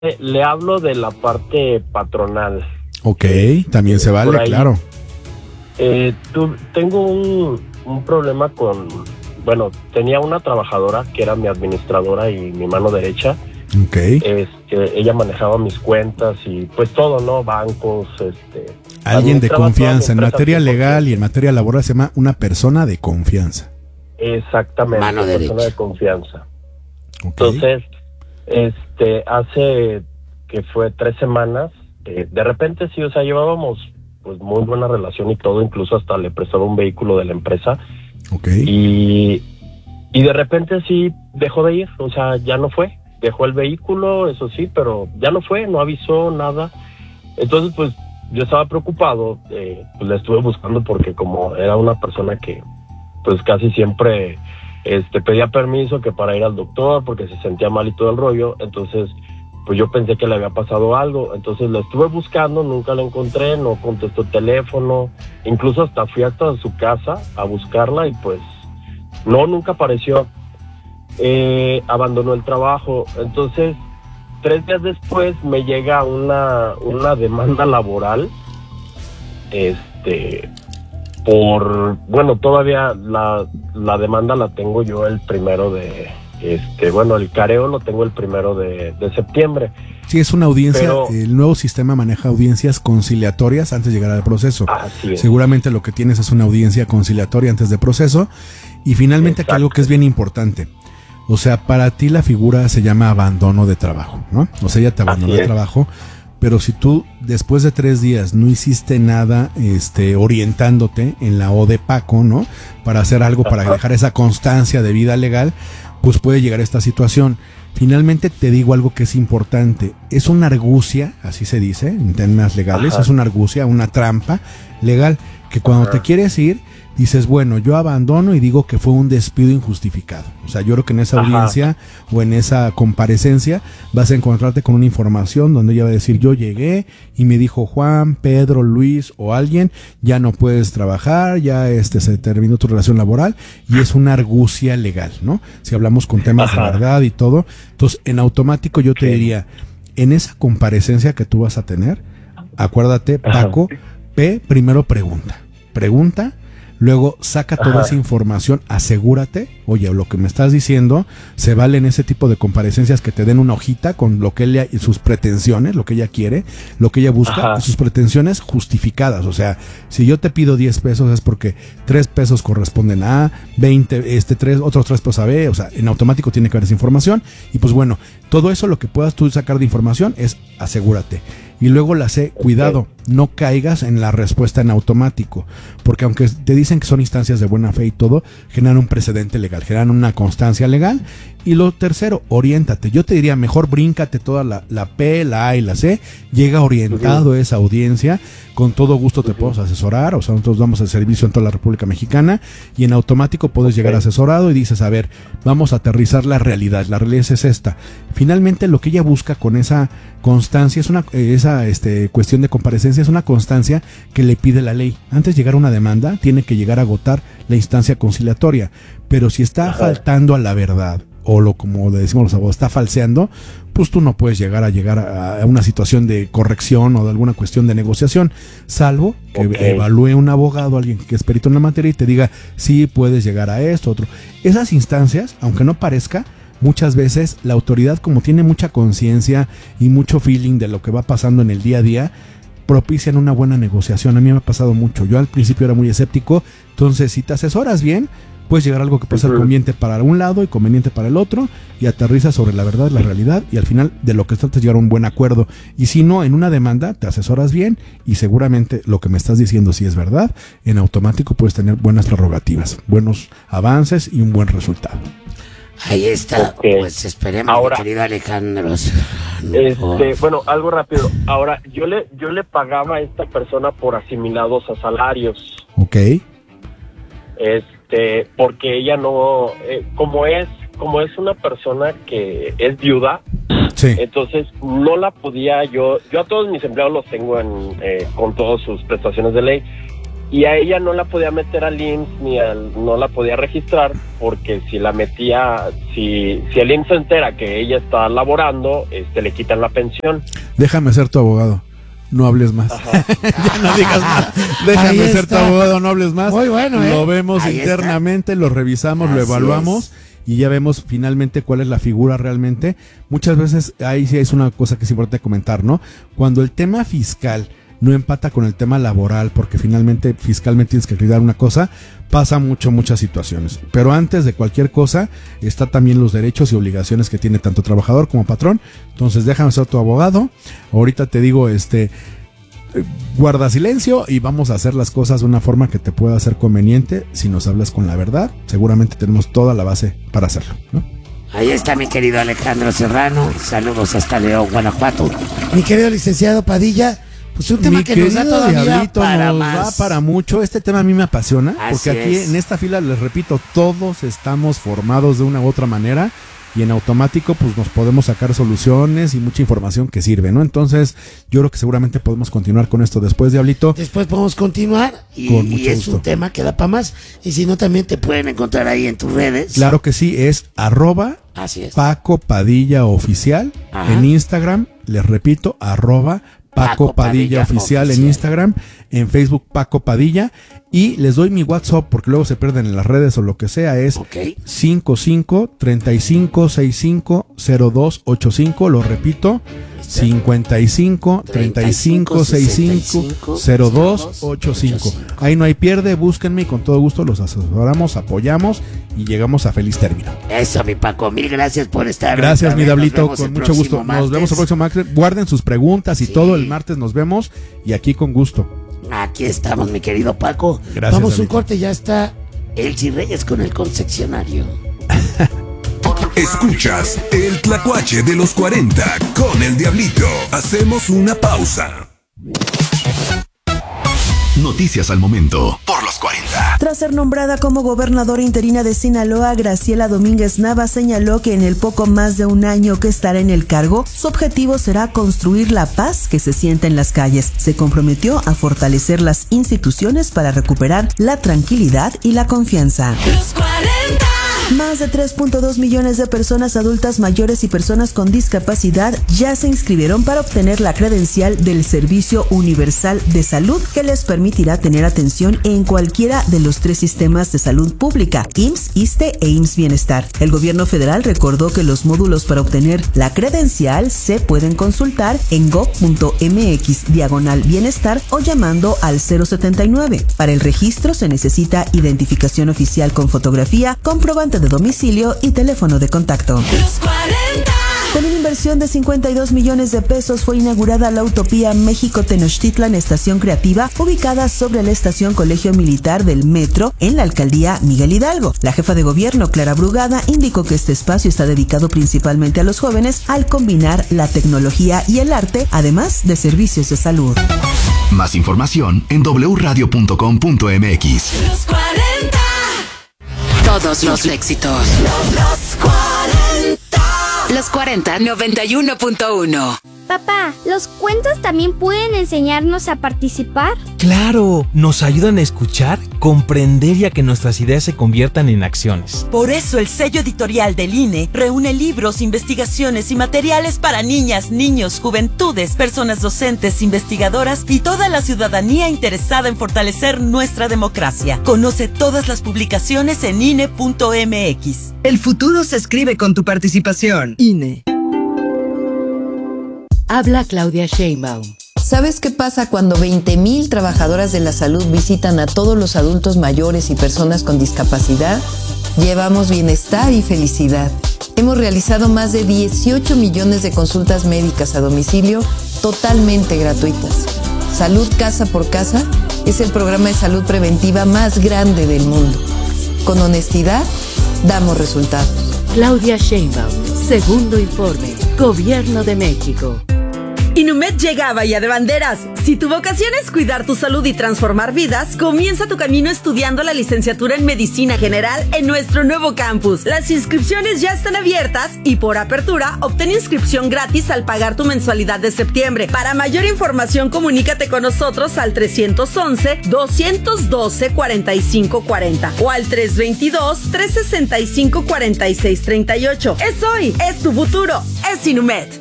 Le hablo de la parte patronal. Ok, también se vale, claro. Tengo un problema con... Bueno, tenía una trabajadora que era mi administradora y mi mano derecha. Ok. Ella manejaba mis cuentas y pues todo, ¿no? Bancos, Alguien de confianza. En materia legal y en materia laboral se llama una persona de confianza. Exactamente, mano derecha. persona de confianza. Okay. Entonces, hace que fue 3 semanas, de repente sí, o sea, llevábamos pues muy buena relación y todo, incluso hasta le prestaba un vehículo de la empresa. Okay. Y de repente sí dejó de ir, o sea, ya no fue. Dejó el vehículo, eso sí, pero ya no fue, no avisó nada. Entonces, pues, yo estaba preocupado, pues la estuve buscando porque como era una persona que, pues, casi siempre pedía permiso que para ir al doctor porque se sentía mal y todo el rollo, entonces, pues yo pensé que le había pasado algo. Entonces la estuve buscando, nunca la encontré, no contestó el teléfono, incluso hasta fui hasta su casa a buscarla y pues, nunca apareció. Abandonó el trabajo. Entonces 3 días después me llega una demanda laboral todavía la demanda la tengo yo el 1 de el careo lo tengo el 1 de septiembre. Sí, es una audiencia, pero el nuevo sistema maneja audiencias conciliatorias antes de llegar al proceso. Seguramente lo que tienes es una audiencia conciliatoria antes de proceso. Y finalmente aquí algo que es bien importante. O sea, para ti la figura se llama abandono de trabajo, ¿no? O sea, ella te abandonó el trabajo, pero si tú después de 3 días no hiciste nada orientándote en la O de Paco, ¿no? Para hacer algo, para dejar esa constancia de vida legal, pues puede llegar a esta situación. Finalmente te digo algo que es importante. Es una argucia, así se dice en términos legales, es una argucia, una trampa legal, que cuando te quieres ir, dices, bueno, yo abandono y digo que fue un despido injustificado. O sea, yo creo que en esa audiencia o en esa comparecencia vas a encontrarte con una información donde ella va a decir, yo llegué y me dijo Juan, Pedro, Luis o alguien, ya no puedes trabajar, ya se terminó tu relación laboral, y es una argucia legal, ¿no? Si hablamos con temas de verdad y todo. Entonces, en automático yo te diría, en esa comparecencia que tú vas a tener, acuérdate, Paco, primero pregunta, luego saca toda esa información, asegúrate, oye, lo que me estás diciendo, se vale en ese tipo de comparecencias que te den una hojita con lo que ella, sus pretensiones, lo que ella quiere, lo que ella busca, y sus pretensiones justificadas. O sea, si yo te pido 10 pesos es porque 3 pesos corresponden a A, 20, otros 3 pesos a B, o sea, en automático tiene que haber esa información. Y pues bueno, todo eso lo que puedas tú sacar de información es asegúrate. Y luego cuidado, no caigas en la respuesta en automático, porque aunque te dicen que son instancias de buena fe y todo, generan un precedente legal, generan una constancia legal. Y lo tercero, oriéntate. Yo te diría, mejor bríncate toda la P, la A y la C, llega orientado a esa audiencia, con todo gusto te podemos asesorar, o sea, nosotros damos el servicio en toda la República Mexicana, y en automático puedes llegar asesorado y dices, a ver, vamos a aterrizar la realidad es esta. Finalmente lo que ella busca con esa constancia es esa cuestión de comparecencia, es una constancia que le pide la ley. Antes de llegar a una demanda, tiene que llegar a agotar la instancia conciliatoria, pero si está faltando a la verdad, como le decimos los abogados, está falseando, pues tú no puedes llegar a una situación de corrección o de alguna cuestión de negociación, salvo que evalúe un abogado, alguien que es perito en la materia, y te diga, sí, puedes llegar a esto, otro. Esas instancias, aunque no parezca, muchas veces la autoridad, como tiene mucha conciencia y mucho feeling de lo que va pasando en el día a día, propician una buena negociación. A mí me ha pasado mucho. Yo al principio era muy escéptico, entonces si te asesoras bien, puedes llegar a algo que puede ser conveniente para un lado y conveniente para el otro, y aterrizas sobre la verdad, la realidad, y al final de lo que tratas es llegar a un buen acuerdo. Y si no, en una demanda te asesoras bien y seguramente lo que me estás diciendo, si es verdad, en automático puedes tener buenas prerrogativas, buenos avances y un buen resultado. Ahí está, pues esperemos. Ahora, mi querido Alejandro. Bueno, algo rápido. Ahora, yo le pagaba a esta persona por asimilados a salarios. Ok. Porque ella no, como es una persona que es viuda, entonces no la podía yo a todos mis empleados los tengo con todas sus prestaciones de ley, y a ella no la podía meter al IMSS no la podía registrar, porque si la metía, si el IMSS se entera que ella está laborando, le quitan la pensión. Déjame ser tu abogado. No hables más. Ya no digas nada. Déjame ser tu abogado, no hables más. Muy bueno, Lo vemos ahí internamente, lo revisamos, lo evaluamos y ya vemos finalmente cuál es la figura realmente. Muchas veces ahí sí es una cosa que es importante comentar, ¿no? Cuando el tema fiscal no empata con el tema laboral, porque finalmente fiscalmente tienes que acreditar una cosa, pasa muchas situaciones. Pero antes de cualquier cosa está también los derechos y obligaciones que tiene tanto trabajador como patrón. Entonces déjame ser tu abogado. Ahorita te digo, guarda silencio y vamos a hacer las cosas de una forma que te pueda ser conveniente. Si nos hablas con la verdad, seguramente tenemos toda la base para hacerlo, ¿no? Ahí está mi querido Alejandro Serrano. Saludos hasta León, Guanajuato. Mi querido licenciado Padilla, pues un tema que nos da todavía Diablito, nos da para mucho. Este tema a mí me apasiona, porque aquí en esta fila, les repito, todos estamos formados de una u otra manera y en automático pues nos podemos sacar soluciones y mucha información que sirve, ¿no? Entonces yo creo que seguramente podemos continuar con esto después, Diablito. Después podemos continuar y es un tema que da para más. Y si no, también te pueden encontrar ahí en tus redes. Claro que sí, es @Paco Padilla Oficial en Instagram. Les repito, @Paco Padilla Oficial en Instagram, en Facebook Paco Padilla, y les doy mi WhatsApp porque luego se pierden en las redes o lo que sea, es 55-35-65-0285, lo repito, 55-35-65-0285. Ahí no hay pierde, búsquenme y con todo gusto los asesoramos, apoyamos y llegamos a feliz término. Eso, mi Paco, mil gracias por estar. Gracias, mi Diablito, con mucho gusto. Nos vemos el próximo martes. Guarden sus preguntas y todo, el martes nos vemos y aquí con gusto. Aquí estamos, mi querido Paco. Gracias, vamos David. Un corte, ya está Elsie Reyes con el concesionario. Escuchas el Tlacuache de los 40 con el Diablito. Hacemos una pausa. Noticias al momento por los 40. Tras ser nombrada como gobernadora interina de Sinaloa, Graciela Domínguez Nava señaló que en el poco más de un año que estará en el cargo, su objetivo será construir la paz que se sienta en las calles. Se comprometió a fortalecer las instituciones para recuperar la tranquilidad y la confianza. Los 40. Más de 3.2 millones de personas adultas mayores y personas con discapacidad ya se inscribieron para obtener la credencial del Servicio Universal de Salud, que les permitirá tener atención en cualquiera de los 3 sistemas de salud pública, IMSS, ISSSTE e IMSS Bienestar. El gobierno federal recordó que los módulos para obtener la credencial se pueden consultar en gov.mx/bienestar o llamando al 079. Para el registro se necesita identificación oficial con fotografía, comprobante de domicilio y teléfono de contacto. Los 40. Con una inversión de 52 millones de pesos fue inaugurada la Utopía México-Tenochtitlan Estación Creativa, ubicada sobre la estación Colegio Militar del Metro en la alcaldía Miguel Hidalgo. La jefa de gobierno, Clara Brugada, indicó que este espacio está dedicado principalmente a los jóvenes al combinar la tecnología y el arte, además de servicios de salud. Más información en wradio.com.mx. Los 40. Todos los éxitos. Los 40. Los 40, 91.1. Papá, ¿los cuentos también pueden enseñarnos a participar? ¡Claro! Nos ayudan a escuchar, comprender y a que nuestras ideas se conviertan en acciones. Por eso el sello editorial del INE reúne libros, investigaciones y materiales para niñas, niños, juventudes, personas docentes, investigadoras y toda la ciudadanía interesada en fortalecer nuestra democracia. Conoce todas las publicaciones en INE.mx. El futuro se escribe con tu participación. INE. Habla Claudia Sheinbaum. ¿Sabes qué pasa cuando 20,000 trabajadoras de la salud visitan a todos los adultos mayores y personas con discapacidad? Llevamos bienestar y felicidad. Hemos realizado más de 18 millones de consultas médicas a domicilio totalmente gratuitas. Salud Casa por Casa es el programa de salud preventiva más grande del mundo. Con honestidad, damos resultados. Claudia Sheinbaum, segundo informe, Gobierno de México. Inumet llega a Bahía de Banderas. Si tu vocación es cuidar tu salud y transformar vidas, comienza tu camino estudiando la licenciatura en Medicina General en nuestro nuevo campus. Las inscripciones ya están abiertas y por apertura obtén inscripción gratis al pagar tu mensualidad de septiembre. Para mayor información, comunícate con nosotros al 311-212-4540 o al 322-365-4638. Es hoy, es tu futuro, es Inumet.